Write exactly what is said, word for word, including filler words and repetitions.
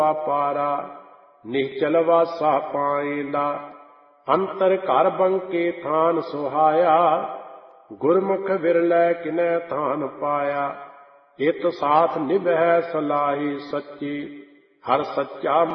पारा निश्चल वासा पाएंदा अंतर घर बंके थान सुहाया गुरमुख विरलै किनै थान पाया इत साथ निभै सलाही सच्ची हर सच्चा